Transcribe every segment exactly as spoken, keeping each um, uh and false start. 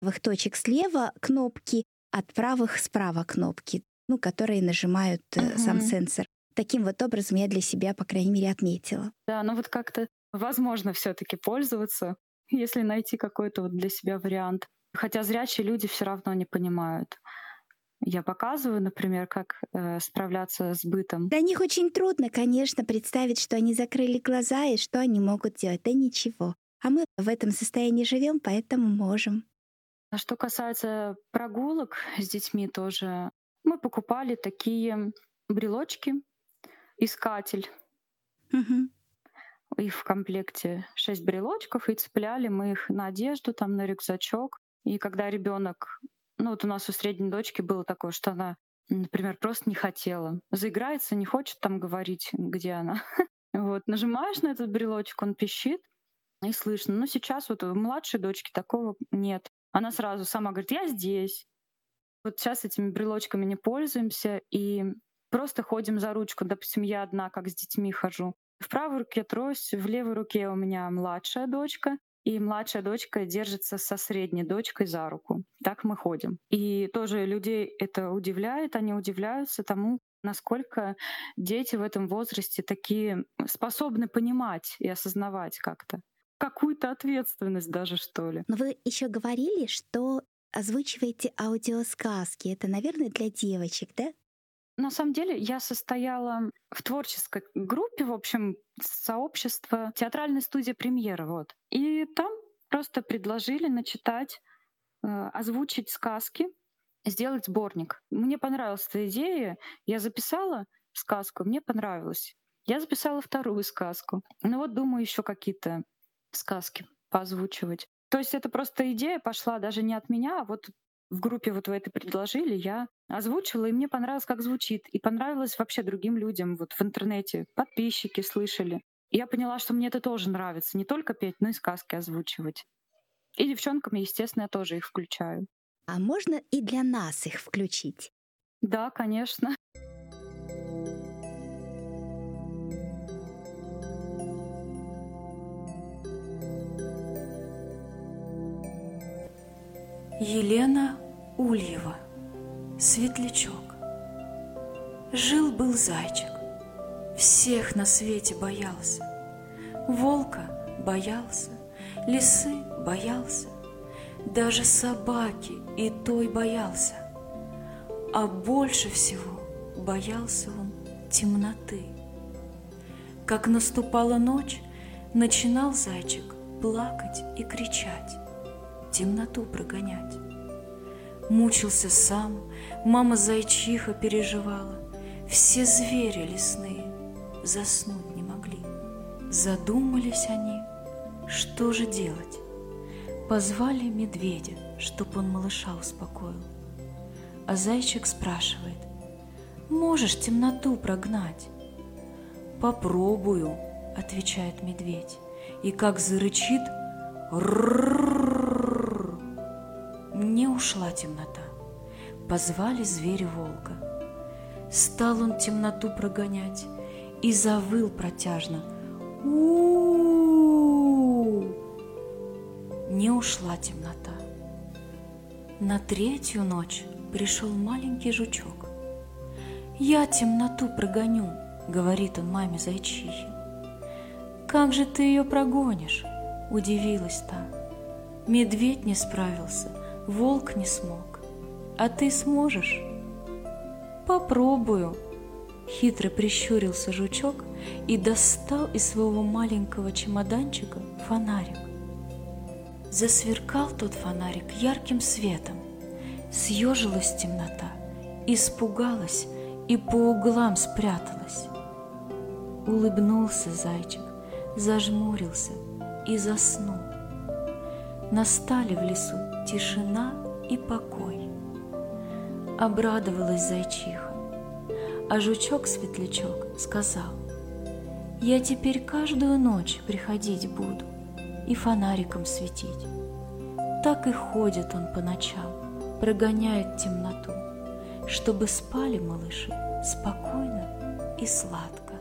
левых точек слева кнопки, от правых справа кнопки, ну, которые нажимают uh-huh. сам сенсор. Таким вот образом я для себя, по крайней мере, отметила. Да, ну вот как-то возможно все-таки пользоваться, если найти какой-то вот для себя вариант. Хотя зрячие люди все равно не понимают. Я показываю, например, как э, справляться с бытом. Для них очень трудно, конечно, представить, что они закрыли глаза и что они могут делать. Да ничего. А мы в этом состоянии живем, поэтому можем. А что касается прогулок с детьми тоже, мы покупали такие брелочки, искатель. Угу. Их в комплекте шесть брелочков, и цепляли мы их на одежду, там, на рюкзачок. И когда ребенок, ну вот у нас у средней дочки было такое, что она, например, просто не хотела. Заиграется, не хочет там говорить, где она. Вот, нажимаешь на этот брелочек, он пищит, и слышно. Но сейчас вот у младшей дочки такого нет. Она сразу сама говорит: я здесь. Вот сейчас этими брелочками не пользуемся и просто ходим за ручку. Допустим, я одна, как с детьми хожу. В правой руке трость, в левой руке у меня младшая дочка, и младшая дочка держится со средней дочкой за руку. Так мы ходим. И тоже людей это удивляет, они удивляются тому, насколько дети в этом возрасте такие способны понимать и осознавать как-то. Какую-то ответственность даже, что ли. Но вы еще говорили, что озвучиваете аудиосказки. Это, наверное, для девочек, да? На самом деле я состояла в творческой группе, в общем, сообщество театральной студии «Премьера». Вот. И там просто предложили начитать, э, озвучить сказки, сделать сборник. Мне понравилась эта идея. Я записала сказку, мне понравилось. Я записала вторую сказку. Ну вот думаю еще какие-то сказки поозвучивать. То есть это просто идея пошла даже не от меня, а вот в группе вот вы это предложили, я озвучила, и мне понравилось, как звучит. И понравилось вообще другим людям вот в интернете. Подписчики слышали. И я поняла, что мне это тоже нравится. Не только петь, но и сказки озвучивать. И девчонкам, естественно, я тоже их включаю. А можно и для нас их включить? Да, конечно. Елена Ульева. Светлячок. Жил-был зайчик, всех на свете боялся. Волка боялся, лисы боялся, даже собаки и той боялся. А больше всего боялся он темноты. Как наступала ночь, начинал зайчик плакать и кричать, темноту прогонять. Мучился сам, мама зайчиха переживала, все звери лесные заснуть не могли. Задумались они, что же делать. Позвали медведя, чтоб он малыша успокоил. А зайчик спрашивает: можешь темноту прогнать? Попробую, отвечает медведь, и как зарычит, не ушла темнота. Позвали звери волка. Стал он темноту прогонять и завыл протяжно: у-у-у. Не ушла темнота. На третью ночь пришел маленький жучок. Я темноту прогоню, говорит он маме зайчихе. Как же ты ее прогонишь? Удивилась та. Медведь не справился, волк не смог. А ты сможешь? Попробую. Хитро прищурился жучок и достал из своего маленького чемоданчика фонарик. Засверкал тот фонарик ярким светом. Съежилась темнота, испугалась и по углам спряталась. Улыбнулся зайчик, зажмурился и заснул. Настали в лесу тишина и покой. Обрадовалась зайчиха, а жучок-светлячок сказал: я теперь каждую ночь приходить буду и фонариком светить. Так и ходит он по ночам, прогоняет темноту, чтобы спали малыши спокойно и сладко.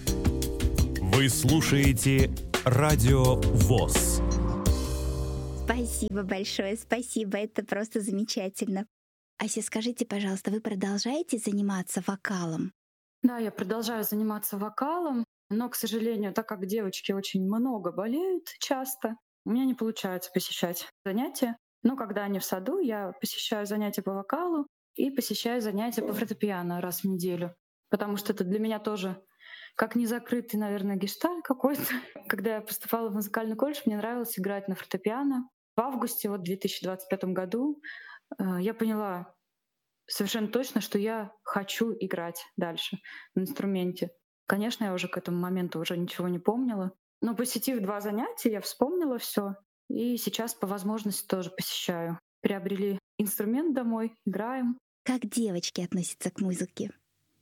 Вы слушаете Радио ВОС. Спасибо большое, спасибо, это просто замечательно. Ася, скажите, пожалуйста, вы продолжаете заниматься вокалом? Да, я продолжаю заниматься вокалом, но, к сожалению, так как девочки очень много болеют часто, у меня не получается посещать занятия. Но когда они в саду, я посещаю занятия по вокалу и посещаю занятия по фортепиано раз в неделю, потому что это для меня тоже как незакрытый, наверное, гештальт какой-то. Когда я поступала в музыкальный колледж, мне нравилось играть на фортепиано. В августе вот две тысячи двадцать пятом году э, я поняла совершенно точно, что я хочу играть дальше на инструменте. Конечно, я уже к этому моменту уже ничего не помнила, но посетив два занятия, я вспомнила все, и сейчас по возможности тоже посещаю. Приобрели инструмент домой, играем. Как девочки относятся к музыке?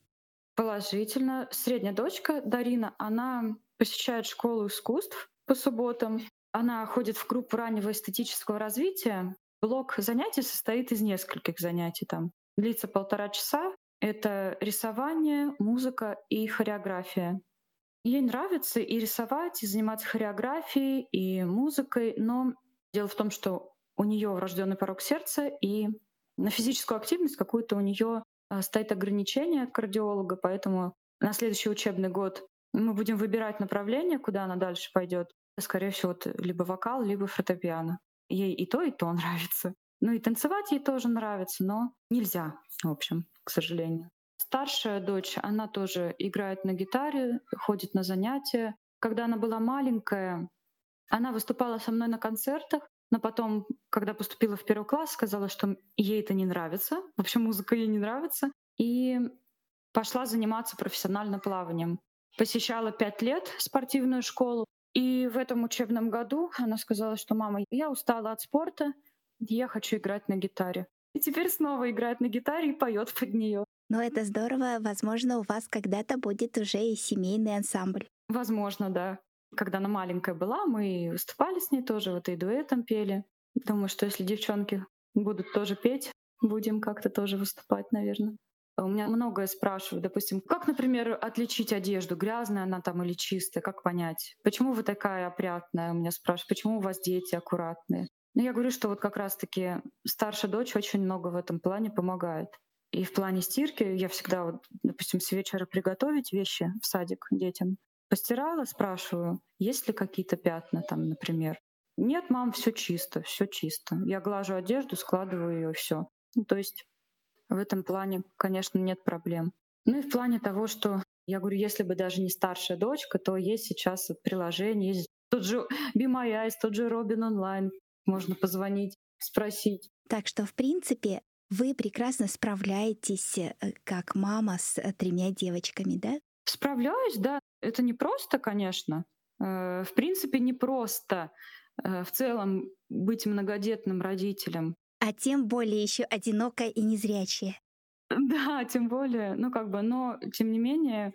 Положительно. Средняя дочка Дарина, она посещает школу искусств по субботам. Она ходит в группу раннего эстетического развития. Блок занятий состоит из нескольких занятий. Там длится полтора часа. Это рисование, музыка и хореография. Ей нравится и рисовать, и заниматься хореографией, и музыкой, но дело в том, что у нее врожденный порок сердца, и на физическую активность какую-то у нее стоит ограничение от кардиолога, поэтому на следующий учебный год мы будем выбирать направление, куда она дальше пойдет. Скорее всего, вот либо вокал, либо фортепиано. Ей и то, и то нравится. Ну и танцевать ей тоже нравится, но нельзя, в общем, к сожалению. Старшая дочь, она тоже играет на гитаре, ходит на занятия. Когда она была маленькая, она выступала со мной на концертах, но потом, когда поступила в первый класс, сказала, что ей это не нравится, вообще музыка ей не нравится, и пошла заниматься профессиональным плаванием. Посещала пять лет спортивную школу, и в этом учебном году она сказала, что «мама, я устала от спорта, я хочу играть на гитаре». И теперь снова играет на гитаре и поет под нее. Ну, это здорово. Возможно, у вас когда-то будет уже и семейный ансамбль. Возможно, да. Когда она маленькая была, мы выступали с ней тоже, вот и дуэтом пели. Думаю, что если девчонки будут тоже петь, будем как-то тоже выступать, наверное. У меня многое спрашивают, допустим, как, например, отличить одежду, грязная она там или чистая, как понять? Почему вы такая опрятная, у меня спрашивают, почему у вас дети аккуратные? Ну, я говорю, что вот как раз-таки старшая дочь очень много в этом плане помогает. И в плане стирки я всегда, вот, допустим, с вечера приготовить вещи в садик детям. Постирала, спрашиваю, есть ли какие-то пятна там, например. Нет, мам, все чисто, все чисто. Я глажу одежду, складываю ее, все. Ну, то есть в этом плане, конечно, нет проблем. Ну и в плане того, что я говорю, если бы даже не старшая дочка, то есть сейчас приложение, есть тот же Be My Eyes, тот же Robin Online, можно позвонить, спросить. Так что, в принципе, вы прекрасно справляетесь как мама с тремя девочками, да? Справляюсь, да. Это не просто, конечно. В принципе, не просто в целом быть многодетным родителем. А тем более еще одинокая и незрячая. Да, тем более, ну как бы, но тем не менее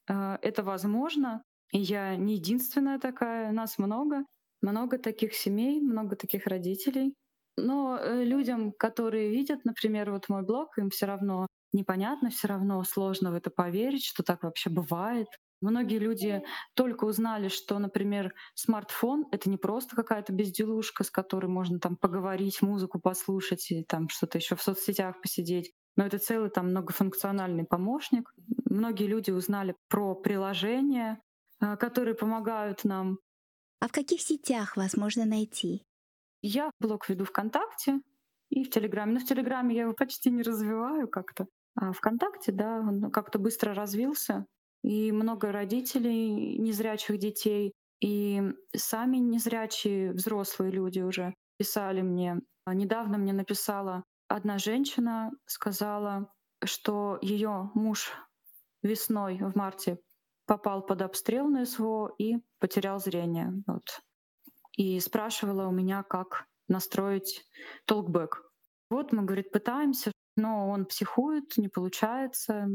это возможно. И я не единственная такая, нас много, много таких семей, много таких родителей. Но людям, которые видят, например, вот мой блог, им все равно непонятно, все равно сложно в это поверить, что так вообще бывает. Многие люди только узнали, что, например, смартфон — это не просто какая-то безделушка, с которой можно там поговорить, музыку послушать и там что-то еще в соцсетях посидеть, но это целый там многофункциональный помощник. Многие люди узнали про приложения, которые помогают нам. А в каких сетях вас можно найти? Я блог веду ВКонтакте и в Телеграме. Но в Телеграме я его почти не развиваю как-то. А ВКонтакте, да, он как-то быстро развился. И много родителей незрячих детей, и сами незрячие взрослые люди уже писали мне. Недавно мне написала одна женщина, сказала, что ее муж весной в марте попал под обстрел на СВО и потерял зрение. Вот. И спрашивала у меня, как настроить толкбэк. Вот мы, говорит, пытаемся, но он психует, не получается.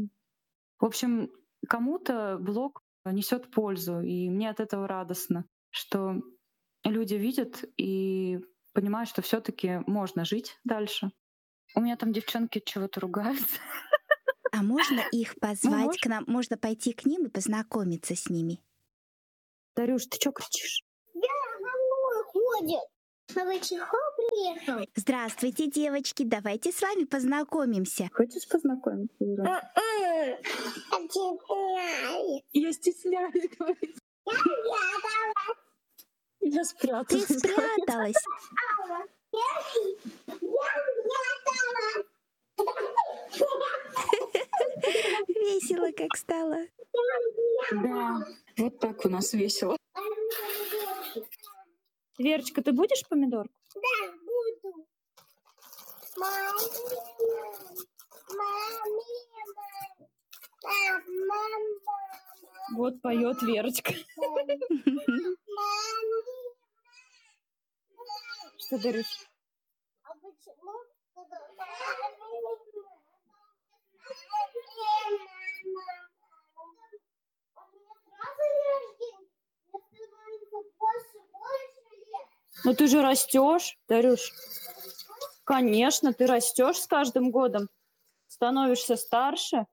В общем, кому-то блог несет пользу, и мне от этого радостно, что люди видят и понимают, что все-таки можно жить дальше. У меня там девчонки чего-то ругаются. А можно их позвать к нам? Можно пойти к ним и познакомиться с ними? Дарюш, ты что кричишь? Я за мной ходит. Новичков приехал. Здравствуйте, девочки. Давайте с вами познакомимся. Хочешь познакомиться, Ира? Я стесняюсь говорить. Я спряталась. Ты спряталась. Весело как стало. Да, вот так у нас весело. Верочка, ты будешь помидорку? Да, буду. Мама, мама, Вот поет Верочка. Что, Дарюш? а почему? Ну ты же растешь, Дарюш. Конечно, ты растешь с каждым годом. Становишься старше.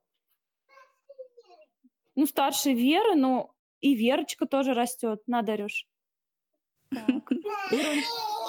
Ну, старше Веры, но и Верочка тоже растет. На, Дарюш. Так. Ира,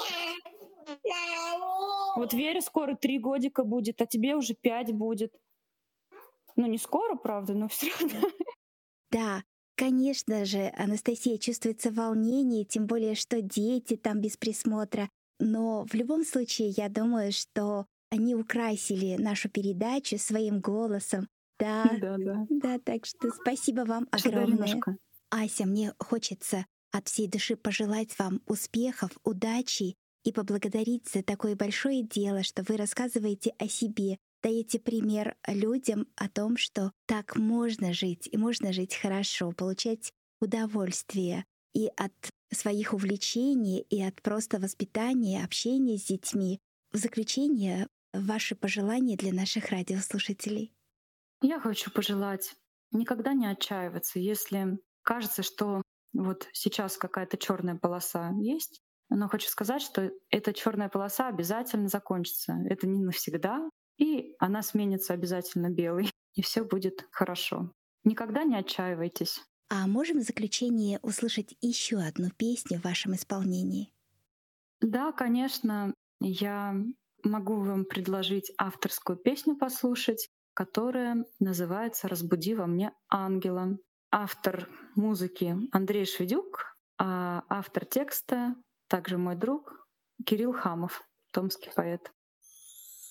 вот Вере скоро три годика будет, а тебе уже пять будет. Ну, не скоро, правда, но все равно. Да, конечно же, Анастасия, чувствуется волнение, тем более, что дети там без присмотра. Но в любом случае, я думаю, что они украсили нашу передачу своим голосом. Да, Да, да. да, так что спасибо вам огромное. Даринушка? Ася, мне хочется от всей души пожелать вам успехов, удачи и поблагодарить за такое большое дело, что вы рассказываете о себе, даете пример людям о том, что так можно жить, и можно жить хорошо, получать удовольствие и от своих увлечений, и от просто воспитания, общения с детьми. В заключение, ваши пожелания для наших радиослушателей. Я хочу пожелать никогда не отчаиваться, если кажется, что вот сейчас какая-то черная полоса есть, но хочу сказать, что эта черная полоса обязательно закончится. Это не навсегда, и она сменится обязательно белой, и все будет хорошо. Никогда не отчаивайтесь. А можем в заключение услышать еще одну песню в вашем исполнении? Да, конечно, я могу вам предложить авторскую песню послушать, которая называется «Разбуди во мне ангела». Автор музыки Андрей Шведюк, а автор текста также мой друг Кирилл Хамов, томский поэт.